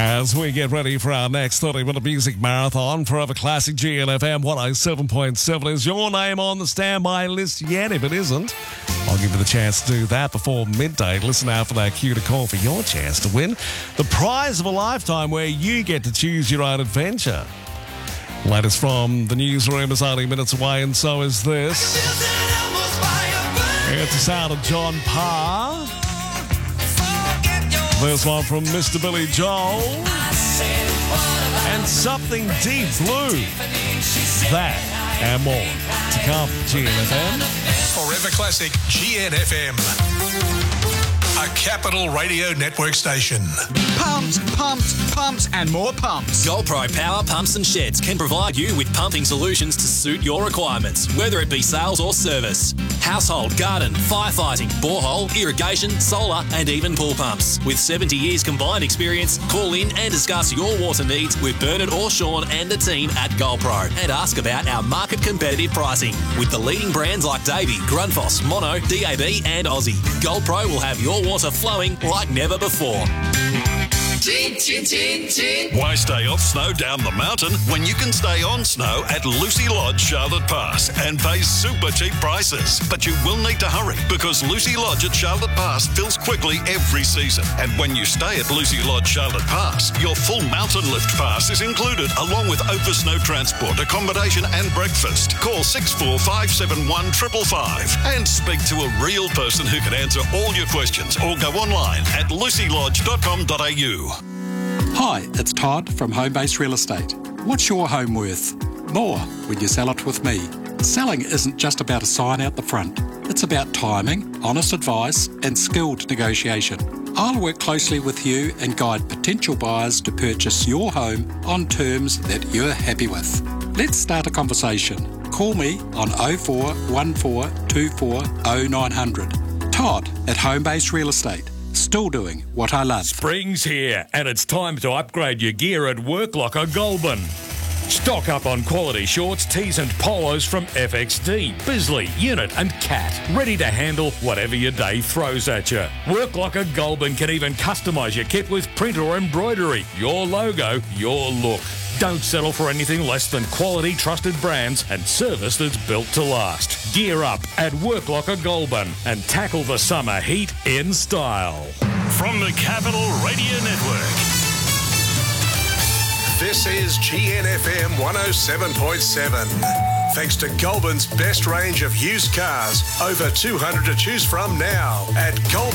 As we get ready for our next 30-minute music marathon, Forever Classic GNFM 107.7 is your name on the standby list yet. If it isn't, I'll give you the chance to do that before midday. Listen out for that cue to call for your chance to win the prize of a lifetime where you get to choose your own adventure. Latest from the newsroom is only minutes away, and so is this. It's the sound of John Parr. This one from Mr. Billy Joel. And Something Deep Blue. That and more to come. GNFM. Forever Classic GNFM. A Capital Radio Network station. Pumps, pumps, pumps, and more pumps. GoldPro Power Pumps and Sheds can provide you with pumping solutions to suit your requirements, whether it be sales or service. Household, garden, firefighting, borehole, irrigation, solar, and even pool pumps. With 70 years combined experience, call in and discuss your water needs with Bernard or Sean and the team at GoldPro, and ask about our market competitive pricing. With the leading brands like Davey, Grundfos, Mono, DAB, and Aussie, GoldPro will have your water flowing like never before. Why stay off snow down the mountain when you can stay on snow at Lucy Lodge, Charlotte Pass, and pay super cheap prices? But you will need to hurry because Lucy Lodge at Charlotte Pass fills quickly every season. And when you stay at Lucy Lodge, Charlotte Pass, your full mountain lift pass is included along with over snow transport, accommodation and breakfast. Call 6457 555 and speak to a real person who can answer all your questions, or go online at lucylodge.com.au. Hi, it's Todd from Homebase Real Estate. What's your home worth? More when you sell it with me. Selling isn't just about a sign out the front. It's about timing, honest advice, and skilled negotiation. I'll work closely with you and guide potential buyers to purchase your home on terms that you're happy with. Let's start a conversation. Call me on 0414 24 0900. Todd at Homebase Real Estate. Still doing what I love. Spring's here, and it's time to upgrade your gear at Worklocker Goulburn. Stock up on quality shorts, tees and polos from FXD, Bisley, Unit and Cat. Ready to handle whatever your day throws at you. Worklocker Goulburn can even customise your kit with print or embroidery. Your logo, your look. Don't settle for anything less than quality, trusted brands and service that's built to last. Gear up at Worklocker Goulburn and tackle the summer heat in style. From the Capital Radio Network. This is GNFM 107.7. Thanks to Goulburn's best range of used cars. Over 200 to choose from now at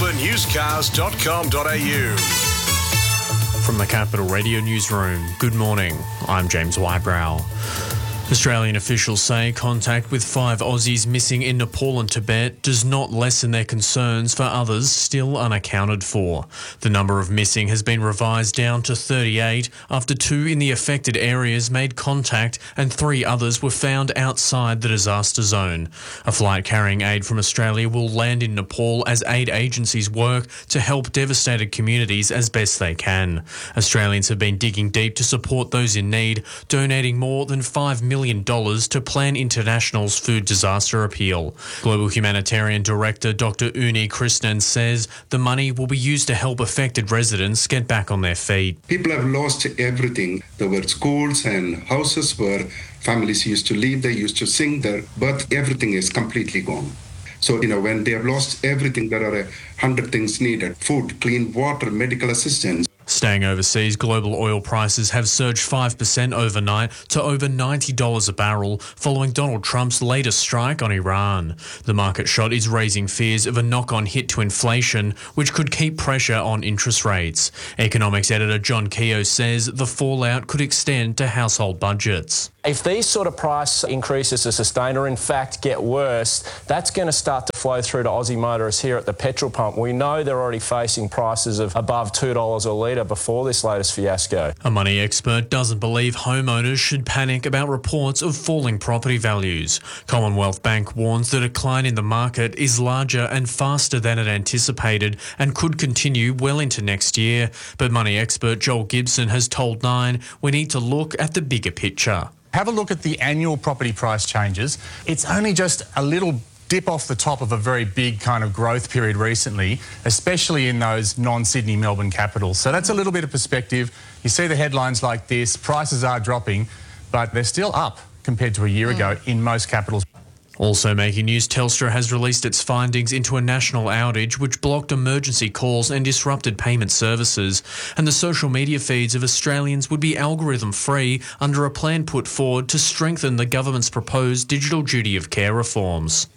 goulburnusedcars.com.au. From the Capital Radio Newsroom, good morning. I'm James Wybrow. Australian officials say contact with 5 Aussies missing in Nepal and Tibet does not lessen their concerns for others still unaccounted for. The number of missing has been revised down to 38 after 2 in the affected areas made contact and 3 others were found outside the disaster zone. A flight carrying aid from Australia will land in Nepal as aid agencies work to help devastated communities as best they can. Australians have been digging deep to support those in need, donating more than $5 million to Plan International's food disaster appeal. Global humanitarian director Dr. Uni Krishnan says the money will be used to help affected residents get back on their feet. People have lost everything. There were schools and houses where families used to live, they used to sing there, but everything is completely gone. So, when they have lost everything, there are 100 things needed: food, clean water, medical assistance. Staying overseas, global oil prices have surged 5% overnight to over $90 a barrel following Donald Trump's latest strike on Iran. The market shot is raising fears of a knock-on hit to inflation, which could keep pressure on interest rates. Economics editor John Keogh says the fallout could extend to household budgets. If these sort of price increases are sustained or in fact get worse, that's going to start to flow through to Aussie motorists here at the petrol pump. We know they're already facing prices of above $2 a litre before this latest fiasco. A money expert doesn't believe homeowners should panic about reports of falling property values. Commonwealth Bank warns the decline in the market is larger and faster than it anticipated and could continue well into next year. But money expert Joel Gibson has told Nine we need to look at the bigger picture. Have a look at the annual property price changes. It's only just a little dip off the top of a very big kind of growth period recently, especially in those non-Sydney, Melbourne capitals. So that's a little bit of perspective. You see the headlines like this, prices are dropping, but they're still up compared to a year ago in most capitals. Also making news, Telstra has released its findings into a national outage which blocked emergency calls and disrupted payment services. And the social media feeds of Australians would be algorithm-free under a plan put forward to strengthen the government's proposed digital duty of care reforms.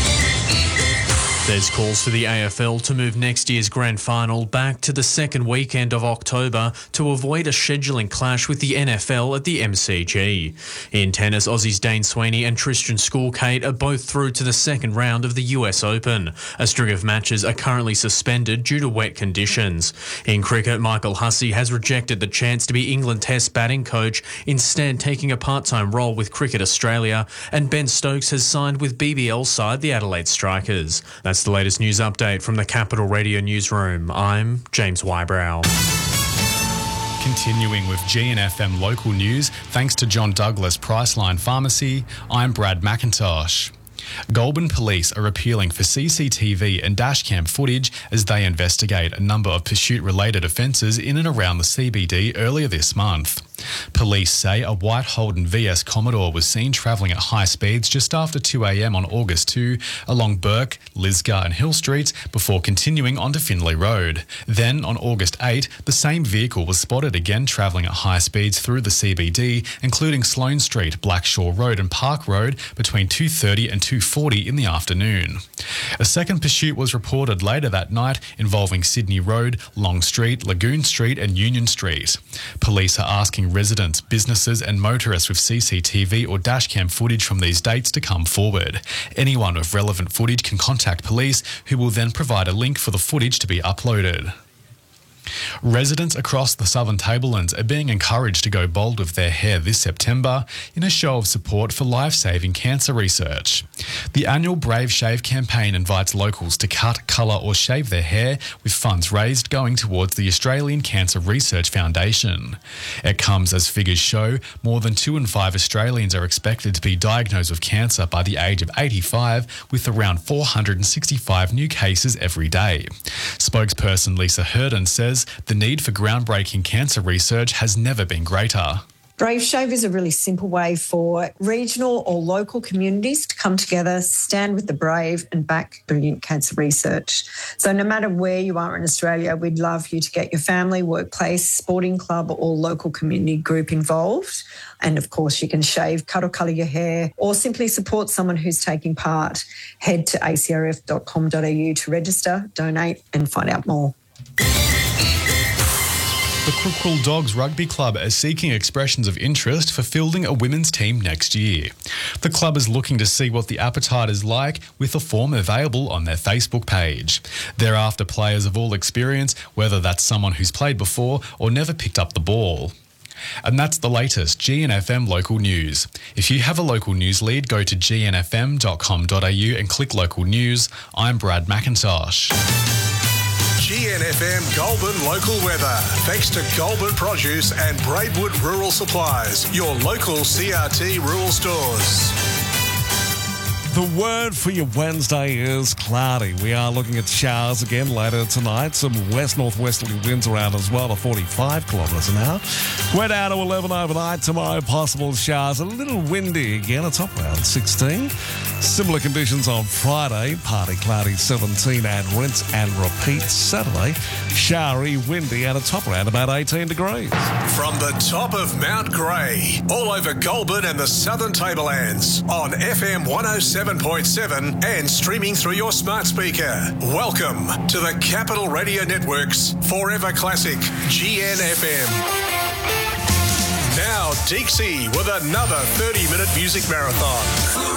There's calls for the AFL to move next year's grand final back to the second weekend of October to avoid a scheduling clash with the NFL at the MCG. In tennis, Aussies Dane Sweeney and Tristan Schoolkate are both through to the second round of the US Open. A string of matches are currently suspended due to wet conditions. In cricket, Michael Hussey has rejected the chance to be England Test batting coach, instead taking a part-time role with Cricket Australia, and Ben Stokes has signed with BBL side the Adelaide Strikers. That's the latest news update from the Capital Radio Newsroom. I'm James Wybrow. Continuing with GNFM local news, thanks to John Douglas Priceline Pharmacy, I'm Brad McIntosh. Goulburn Police are appealing for CCTV and dashcam footage as they investigate a number of pursuit-related offences in and around the CBD earlier this month. Police say a white Holden VS Commodore was seen travelling at high speeds just after 2 a.m. on August 2 along Burke, Lisgar and Hill Streets before continuing onto Findlay Road. Then, on August 8, the same vehicle was spotted again travelling at high speeds through the CBD, including Sloane Street, Blackshaw Road and Park Road between 2:30 and 2:40 in the afternoon. A second pursuit was reported later that night involving Sydney Road, Long Street, Lagoon Street and Union Street. Police are asking residents, businesses and motorists with CCTV or dashcam footage from these dates to come forward. Anyone with relevant footage can contact police, who will then provide a link for the footage to be uploaded. Residents across the Southern Tablelands are being encouraged to go bold with their hair this September in a show of support for life-saving cancer research. The annual Brave Shave campaign invites locals to cut, colour or shave their hair, with funds raised going towards the Australian Cancer Research Foundation. It comes as figures show more than 2 in 5 Australians are expected to be diagnosed with cancer by the age of 85, with around 465 new cases every day. Spokesperson Lisa Herden says the need for groundbreaking cancer research has never been greater. Brave Shave is a really simple way for regional or local communities to come together, stand with the brave and back brilliant cancer research. So no matter where you are in Australia, we'd love you to get your family, workplace, sporting club or local community group involved. And of course, you can shave, cut or colour your hair or simply support someone who's taking part. Head to acrf.com.au to register, donate and find out more. The Crookwell Dogs Rugby Club is seeking expressions of interest for fielding a women's team next year. The club is looking to see what the appetite is like, with a form available on their Facebook page. They're after players of all experience, whether that's someone who's played before or never picked up the ball. And that's the latest GNFM local news. If you have a local news lead, go to gnfm.com.au and click local news. I'm Brad McIntosh. GNFM Goulburn local weather. Thanks to Goulburn Produce and Braidwood Rural Supplies, your local CRT rural stores. The word for your Wednesday is cloudy. We are looking at showers again later tonight. Some west-northwesterly winds around as well, at 45 kilometres an hour. We're down to 11 overnight. Tomorrow, possible showers. A little windy again. It's up around 16. Similar conditions on Friday. Partly cloudy, 17, and rinse and repeat. Saturday, showery, windy, and a top around about 18 degrees. From the top of Mount Grey, all over Goulburn and the Southern Tablelands, on FM 107.7 and streaming through your smart speaker. Welcome to the Capital Radio Network's Forever Classic GNFM. Now Dixie with another 30-minute music marathon.